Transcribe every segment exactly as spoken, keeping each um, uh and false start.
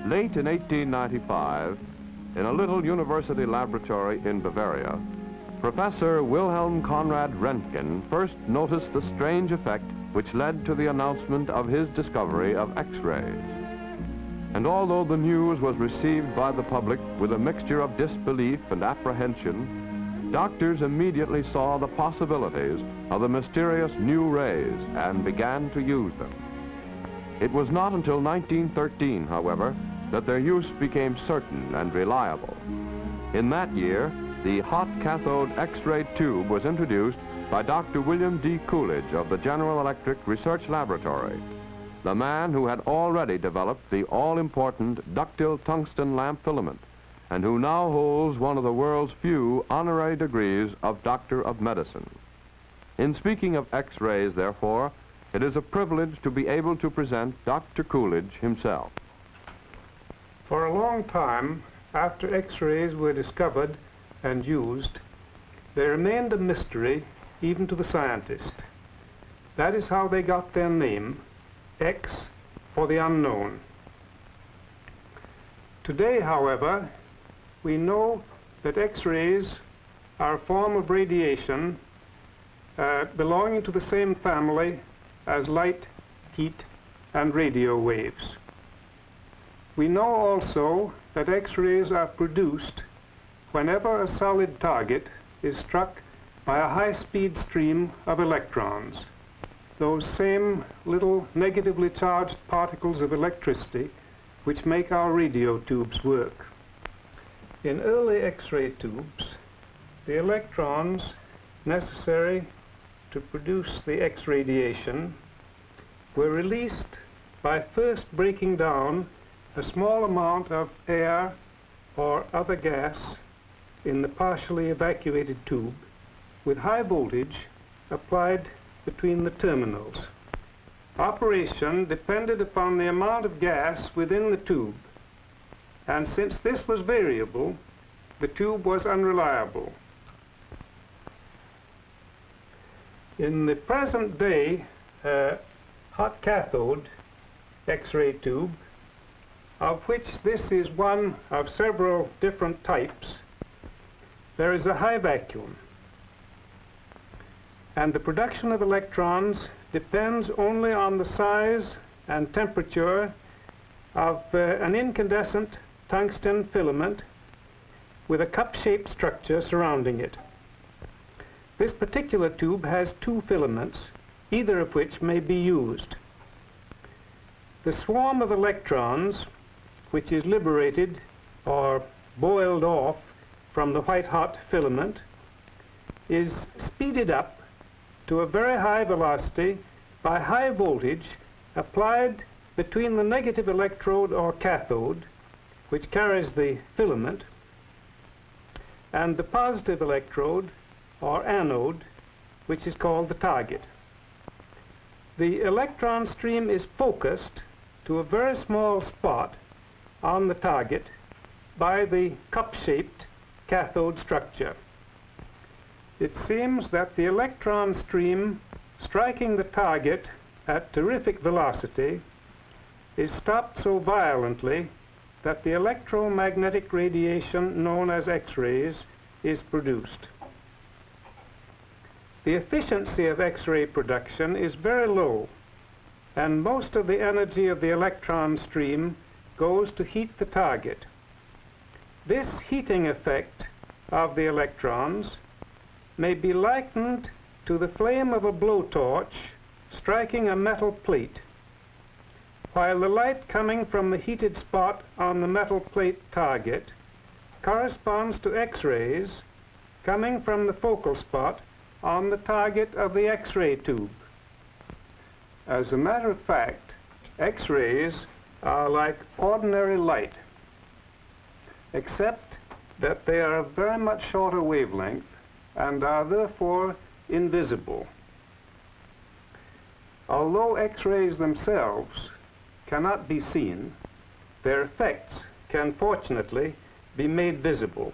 Late in eighteen ninety-five, in a little university laboratory in Bavaria, Professor Wilhelm Conrad Röntgen first noticed the strange effect which led to the announcement of his discovery of X-rays. And although the news was received by the public with a mixture of disbelief and apprehension, doctors immediately saw the possibilities of the mysterious new rays and began to use them. It was not until nineteen thirteen, however, that their use became certain and reliable. In that year, the hot cathode X-ray tube was introduced by Doctor William D. Coolidge of the General Electric Research Laboratory, the man who had already developed the all-important ductile tungsten lamp filament, and who now holds one of the world's few honorary degrees of Doctor of Medicine. In speaking of X-rays, therefore, it is a privilege to be able to present Doctor Coolidge himself. For a long time, after X-rays were discovered and used, they remained a mystery even to the scientist. That is how they got their name, X for the unknown. Today, however, we know that X-rays are a form of radiation uh, belonging to the same family as light, heat, and radio waves. We know also that X-rays are produced whenever a solid target is struck by a high-speed stream of electrons, those same little negatively charged particles of electricity which make our radio tubes work. In early X-ray tubes, the electrons necessary to produce the X radiation were released by first breaking down a small amount of air or other gas in the partially evacuated tube with high voltage applied between the terminals. Operation depended upon the amount of gas within the tube, and since this was variable, the tube was unreliable. In the present day uh, hot cathode X-ray tube, of which this is one of several different types, there is a high vacuum, and the production of electrons depends only on the size and temperature of uh, an incandescent tungsten filament with a cup-shaped structure surrounding it. This particular tube has two filaments, either of which may be used. The swarm of electrons, which is liberated or boiled off from the white-hot filament, is speeded up to a very high velocity by high voltage applied between the negative electrode or cathode, which carries the filament, and the positive electrode or anode, which is called the target. The electron stream is focused to a very small spot on the target by the cup-shaped cathode structure. It seems that the electron stream striking the target at terrific velocity is stopped so violently that the electromagnetic radiation known as X-rays is produced. The efficiency of X-ray production is very low, and most of the energy of the electron stream goes to heat the target. This heating effect of the electrons may be likened to the flame of a blowtorch striking a metal plate, while the light coming from the heated spot on the metal plate target corresponds to X-rays coming from the focal spot on the target of the X-ray tube. As a matter of fact, X-rays are like ordinary light, except that they are a very much shorter wavelength and are therefore invisible. Although X-rays themselves cannot be seen, their effects can fortunately be made visible.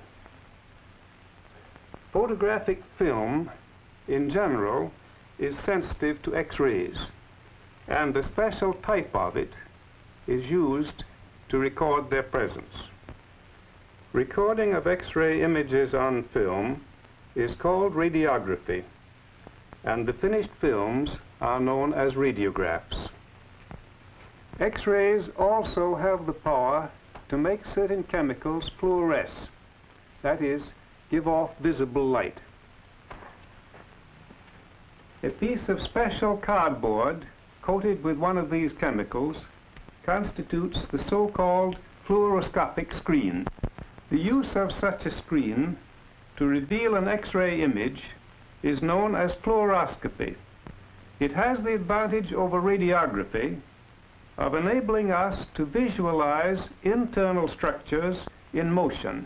Photographic film, in general, is sensitive to X-rays, and a special type of it is used to record their presence. Recording of X-ray images on film is called radiography, and the finished films are known as radiographs. X-rays also have the power to make certain chemicals fluoresce, that is, give off visible light. A piece of special cardboard coated with one of these chemicals constitutes the so-called fluoroscopic screen. The use of such a screen to reveal an X-ray image is known as fluoroscopy. It has the advantage over radiography of enabling us to visualize internal structures in motion.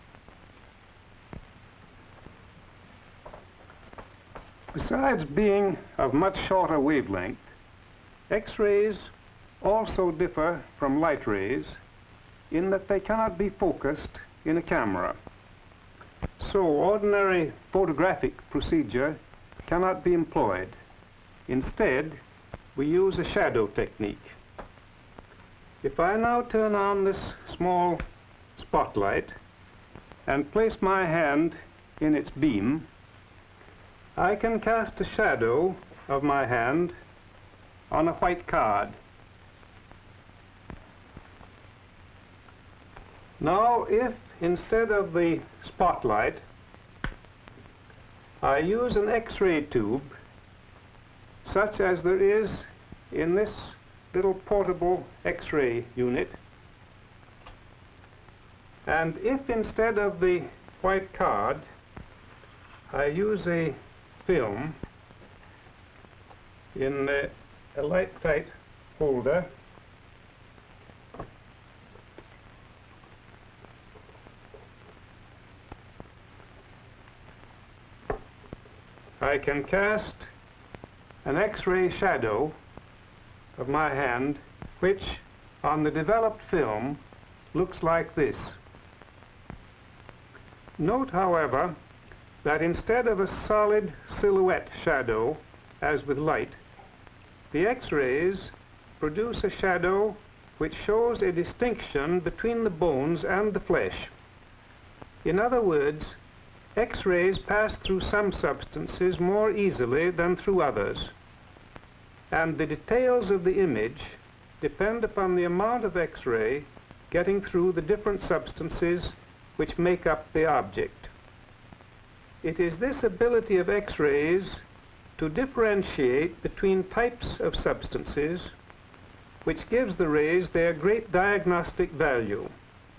Besides being of much shorter wavelength, X-rays also differ from light rays in that they cannot be focused in a camera. So ordinary photographic procedure cannot be employed. Instead, we use a shadow technique. If I now turn on this small spotlight and place my hand in its beam, I can cast a shadow of my hand on a white card. Now, if instead of the spotlight I use an X-ray tube, such as there is in this little portable X-ray unit, and if instead of the white card I use a film in a, a light-tight holder, I can cast an X-ray shadow of my hand, which on the developed film looks like this. Note, however, that instead of a solid silhouette shadow, as with light, the X-rays produce a shadow which shows a distinction between the bones and the flesh. In other words, X-rays pass through some substances more easily than through others, and the details of the image depend upon the amount of X-ray getting through the different substances which make up the object. It is this ability of X-rays to differentiate between types of substances which gives the rays their great diagnostic value.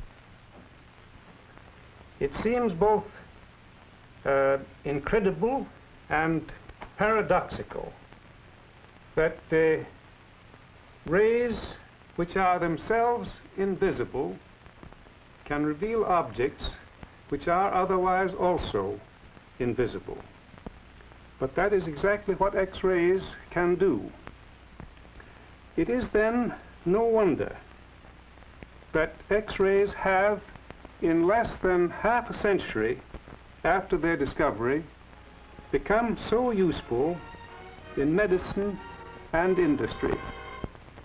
It seems both uh, incredible and paradoxical that uh, rays which are themselves invisible can reveal objects which are otherwise also invisible. But that is exactly what X-rays can do. It is then no wonder that X-rays have, in less than half a century after their discovery, become so useful in medicine and industry.